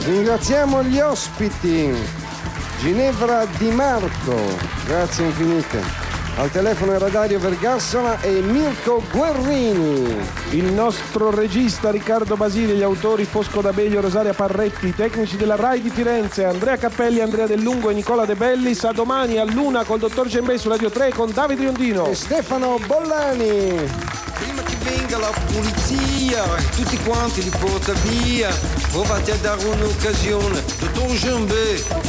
Ringraziamo gli ospiti. Ginevra Di Marco, grazie infinite. Al telefono era Dario Vergassola e Mirko Guerrini. Il nostro regista Riccardo Basili, gli autori Fosco D'Abeglio, Rosaria Parretti, i tecnici della RAI di Firenze, Andrea Cappelli, Andrea Del Lungo e Nicola De Bellis. A domani a luna col dottor Gembè su Radio 3 con Davide Riondino e Stefano Bollani. Prima che venga la polizia, tutti quanti li porta via, provate a dare un'occasione, dottor Gembè.